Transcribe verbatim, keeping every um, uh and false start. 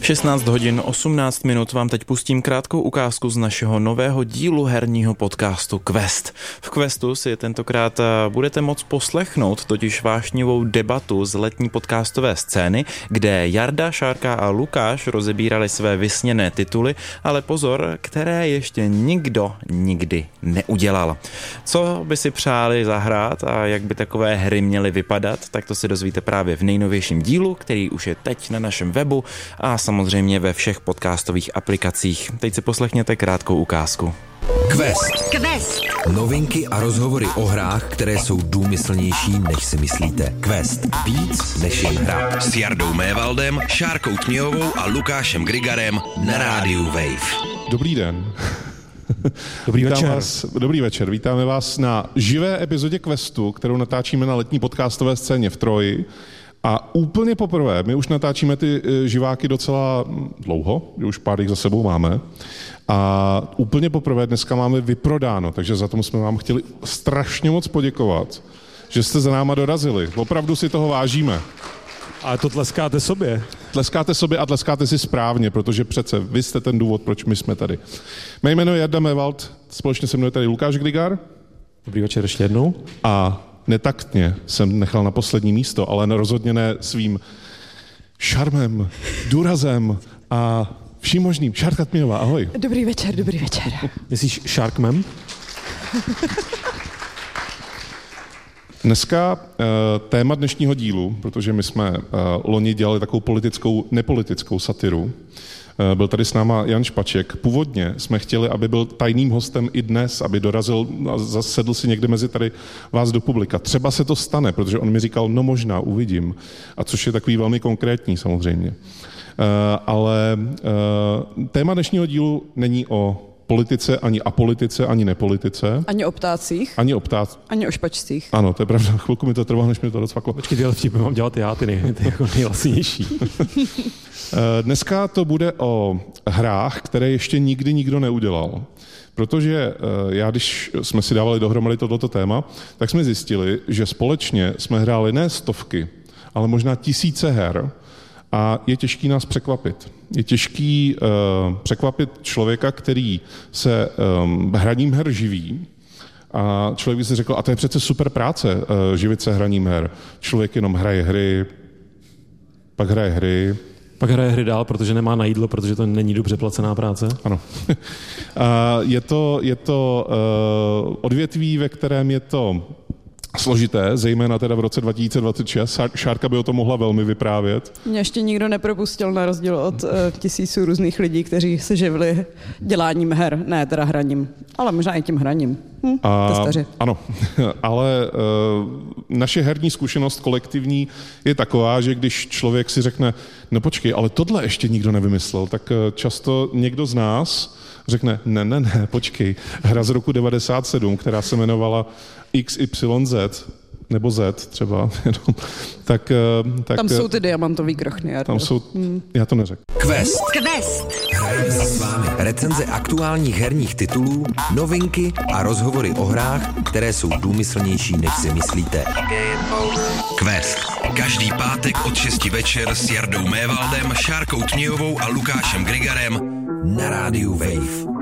V šestnáct hodin osmnáct minut vám teď pustím krátkou ukázku z našeho nového dílu herního podcastu Quest. V Questu si tentokrát budete moct poslechnout totiž vášnivou debatu z letní podcastové scény, kde Jarda, Šárka a Lukáš rozebírali své vysněné tituly, ale pozor, které ještě nikdo nikdy neudělal. Co by si přáli zahrát a jak by takové hry měly vypadat, tak to si dozvíte právě v nejnovějším dílu, který už je teď na našem webu a samozřejmě ve všech podcastových aplikacích. Teď si poslechněte krátkou ukázku. Quest. Quest. Novinky a rozhovory o hrách, které jsou důmyslnější, než si myslíte. Quest. Víc než jen hra. S Jardou Mévaldem, Šárkou Tmějovou a Lukášem Grigarem na rádiu Wave. Dobrý den. Dobrý večer. Vás, dobrý večer. Vítáme vás na živé epizodě Questu, kterou natáčíme na letní podcastové scéně v Troji. A úplně poprvé, my už natáčíme ty živáky docela dlouho, už pár jich za sebou máme. A úplně poprvé dneska máme vyprodáno, takže za tomu jsme vám chtěli strašně moc poděkovat, že jste za náma dorazili. Opravdu si toho vážíme. A to tleskáte sobě. Tleskáte sobě a tleskáte si správně, protože přece vy jste ten důvod, proč my jsme tady. Mé jméno je Jarda Mévald, společně se mnou je tady Lukáš Grigar. Dobrý večer ještě jednou. A netaktně jsem nechal na poslední místo, ale rozhodně ne svým šarmem, důrazem a vším možným. Šárka Tmějová, ahoj. Dobrý večer, dobrý večer. Myslíš Sharkman? Dneska uh, téma dnešního dílu, protože my jsme uh, loni dělali takovou politickou, nepolitickou satiru. Uh, byl tady s náma Jan Špaček. Původně jsme chtěli, aby byl tajným hostem i dnes, aby dorazil a zasedl si někde mezi tady vás do publika. Třeba se to stane, protože on mi říkal, no možná, uvidím. A což je takový velmi konkrétní samozřejmě. Uh, ale uh, téma dnešního dílu není o politice, ani apolitice, ani nepolitice. Ani o ptácích. Ani o ptácích. Ani o špačcích. Ano, to je pravda. Chvilku mi to trvalo, než mi to docvaklo. Počkej, tyhle vtipy mám dělat já, ty, nej, ty jako nejlasnější. Dneska to bude o hrách, které ještě nikdy nikdo neudělal. Protože já, když jsme si dávali dohromady tohleto téma, tak jsme zjistili, že společně jsme hráli ne stovky, ale možná tisíce her a je těžký nás překvapit. Je těžký uh, překvapit člověka, který se um, hraním her živí. A člověk by si řekl, a to je přece super práce, uh, živit se hraním her. Člověk jenom hraje hry, pak hraje hry. Pak hraje hry dál, protože nemá na jídlo, protože to není dobře placená práce. Ano. A je to, je to uh, odvětví, ve kterém je to složité, zejména teda v roce dva tisíce dvacet šest. Šárka by o tom mohla velmi vyprávět. Mě ještě nikdo nepropustil na rozdíl od uh, tisíců různých lidí, kteří se živili děláním her, ne teda hraním, ale možná i tím hraním. Hm, A, ano, ale uh, naše herní zkušenost kolektivní je taková, že když člověk si řekne, no počkej, ale tohle ještě nikdo nevymyslel, tak uh, často někdo z nás řekne, ne, ne, ne, počkej, hra z roku devadesát sedm, která se jmenovala X Y Z, nebo Z třeba, tak, tak... Tam jsou ty diamantový krochny, Jardo. Tam jsou, hmm. já to neřekl. Quest. Quest. Hrajeme si s vámi. Recenze aktuálních herních titulů, novinky a rozhovory o hrách, které jsou důmyslnější, než si myslíte. Quest. Každý pátek od šesti večer s Jardou Mévaldem, Šárkou Tmějovou a Lukášem Grigarem Na rádiu Wave.